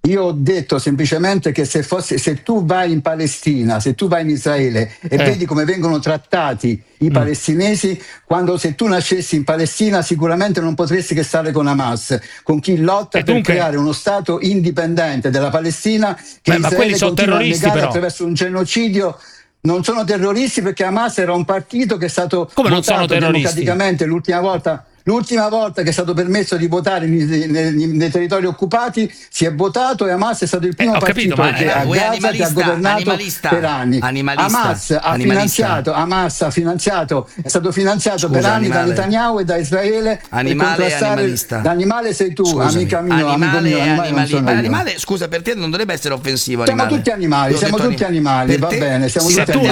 Io ho detto semplicemente che se tu vai in Palestina, se tu vai in Israele e vedi come vengono trattati i palestinesi, se tu nascessi in Palestina sicuramente non potresti che stare con Hamas, con chi lotta per creare uno Stato indipendente della Palestina che Israele continua a negare attraverso un genocidio. Non sono terroristi perché Hamas era un partito che è stato votato democraticamente l'ultima volta che è stato permesso di votare nei territori occupati, si è votato e Hamas è stato il primo partito che a Gaza che ha governato per anni. Hamas ha finanziato, è stato finanziato per anni da Netanyahu e da Israele per contrastare. L'animale sei tu, amica mia, amico mio. L'animale, scusa, per te non dovrebbe essere offensivo. Siamo tutti animali, va bene. Se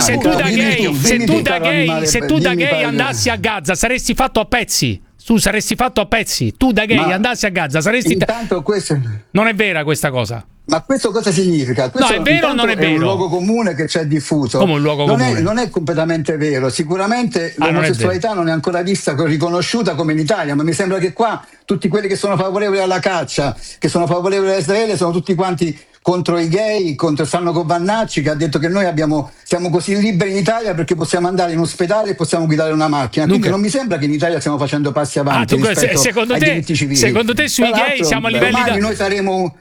tu da gay andassi a Gaza saresti fatto a pezzi. Tu saresti fatto a pezzi. Tu da gay andassi a Gaza saresti. Intanto questo non è vera questa cosa. Ma questo cosa significa? Questo no, è vero o non è vero? È un luogo comune che c'è diffuso. Come un luogo comune? Non è completamente vero. Sicuramente l'omosessualità non è ancora vista, riconosciuta come in Italia, ma mi sembra che qua tutti quelli che sono favorevoli alla caccia, che sono favorevoli a Israele, sono tutti quanti contro i gay, stanno con Vannacci che ha detto che noi siamo così liberi in Italia perché possiamo andare in ospedale e possiamo guidare una macchina. Quindi non mi sembra che in Italia stiamo facendo passi avanti rispetto ai diritti civili. Secondo te sui gay siamo a livelli noi saremo...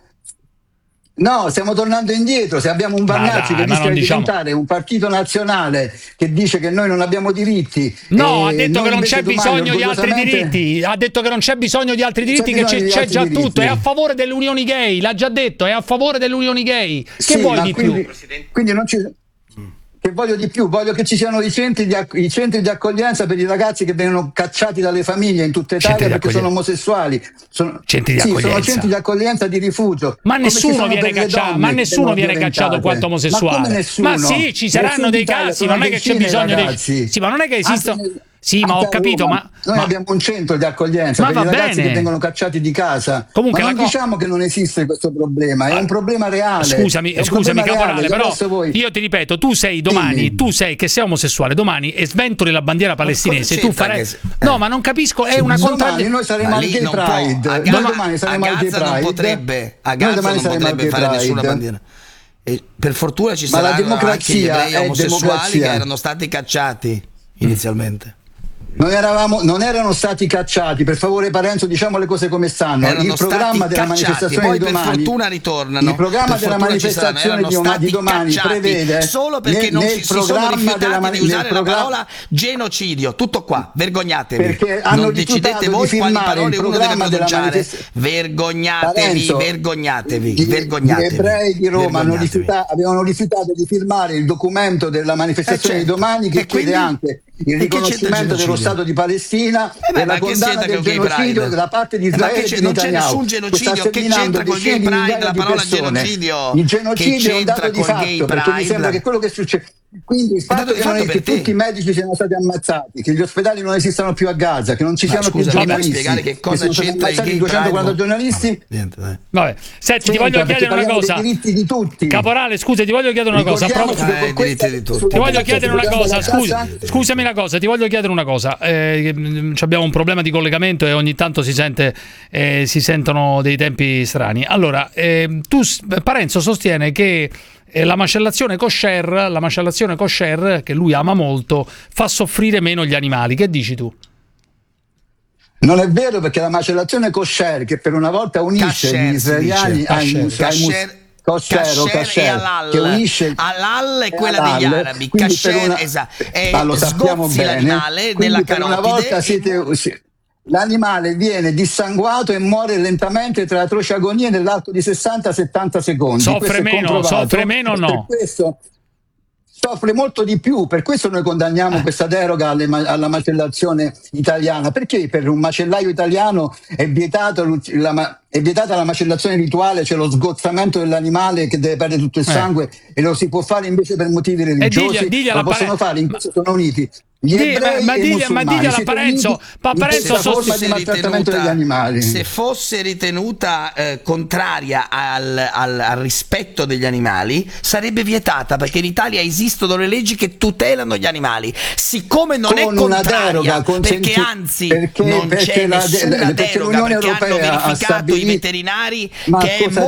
No, stiamo tornando indietro. Se abbiamo un Vannacci che rischia di diventare un partito nazionale che dice che noi non abbiamo diritti, ha detto che non c'è bisogno di altri diritti. Ha detto che non c'è bisogno di altri diritti, che c'è già tutto. È a favore delle unioni gay, l'ha già detto. È a favore delle unioni gay. Che vuoi di più? Quindi non ci. Che voglio di più, voglio che ci siano i centri di accoglienza per i ragazzi che vengono cacciati dalle famiglie in tutta Italia perché sono omosessuali. Sono centri di accoglienza di rifugio. Ma nessuno viene cacciato quanto omosessuale. Ma sì, ci saranno dei casi, non è che c'è bisogno ma non è che esistono. Sì, ma ho capito, noi abbiamo un centro di accoglienza per i ragazzi che vengono cacciati di casa. Comunque, ma non diciamo che non esiste questo problema, è un problema reale. Scusami Caporale, però io ti ripeto, tu sei che sei omosessuale domani e sventoli la bandiera palestinese, tu farai no, ma non capisco, è una contraddizione. Noi saremo al Gay Pride. Domani saremo al Gay Pride. A Gaza non potrebbe fare nessuna bandiera. E per fortuna ci saranno anche gli ebrei omosessuali che erano stati cacciati inizialmente. Non erano stati cacciati, per favore Parenzo, diciamo le cose come stanno. Il programma della manifestazione di domani, per fortuna ritornano. Il programma della manifestazione di domani prevede solo perché non si sono rifiutati di usare la parola genocidio. Tutto qua, vergognatevi. Perché hanno decidete voi quali parole uno deve pronunciare. Vergognatevi. Gli ebrei di Roma avevano rifiutato di firmare il documento della manifestazione di domani che chiede anche il riconoscimento dello Stato di Palestina e la condanna del genocidio da parte di Israele e di non c'è nessun genocidio. Che c'entra col Gay Pride la parola genocidio? Il genocidio è un dato di fatto, perché mi sembra che quello che succede. Quindi il fatto che tutti i medici siano stati ammazzati, che gli ospedali non esistano più a Gaza, che non ci siano più giornalisti, spiegare che cosa c'entra il Gay 240 giornalisti. Vabbè. Senti, ti voglio chiedere una cosa. Diritti di tutti. Caporale, scusa, ti voglio chiedere una cosa. Ti voglio chiedere una cosa, scusami una cosa, ti voglio chiedere una cosa. Abbiamo un problema di collegamento e ogni tanto si sentono dei tempi strani. Allora, Parenzo sostiene che la macellazione kosher, che lui ama molto, fa soffrire meno gli animali. Che dici tu? Non è vero, perché la macellazione kosher, che per una volta unisce gli israeliani Kasher e halal, che unisce halal è quella degli arabi, kasher lo sappiamo bene, l'animale nella carotide. L'animale viene dissanguato e muore lentamente tra atroci agonie nell'arco di 60-70 secondi. Soffre meno o no? Per questo soffre molto di più, per questo noi condanniamo questa deroga alla macellazione italiana, perché per un macellaio italiano è vietata la macellazione rituale, cioè lo sgozzamento dell'animale che deve perdere tutto il sangue, e lo si può fare invece per motivi religiosi, lo possono fare, in questo sono uniti gli ebrei e i musulmani. Ma Parenzo se fosse ritenuta contraria al rispetto degli animali, sarebbe vietata, perché in Italia esistono le leggi che tutelano gli animali. Siccome non è contraria, perché anzi non c'è nessuna deroga, perché hanno verificato i veterinari che è